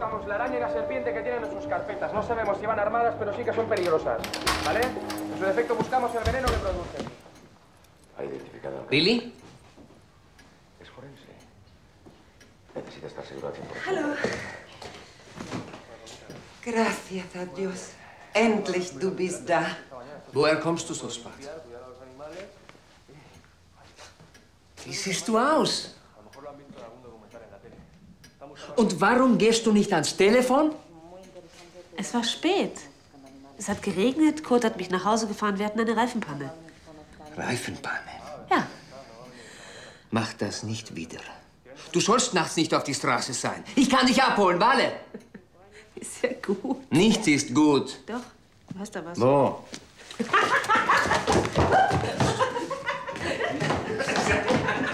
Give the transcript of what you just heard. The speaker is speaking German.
buscamos la araña y la serpiente que tienen en sus carpetas. No sabemos si van armadas, pero sí que son peligrosas. ¿Vale? En su defecto buscamos el veneno que producen. ¿Ha identificado? ¿Billy? Es forense. Necesita estar seguro al 100%. Hallo. Gracias a Dios. Endlich du bist da. Woher kommst du so spät? Wie siehst du aus? Und warum gehst du nicht ans Telefon? Es war spät. Es hat geregnet, Kurt hat mich nach Hause gefahren, wir hatten eine Reifenpanne. Reifenpanne? Ja. Mach das nicht wieder. Du sollst nachts nicht auf die Straße sein. Ich kann dich abholen, Wale. Ist ja gut. Nichts ist gut. Doch, du hast da was. Wo?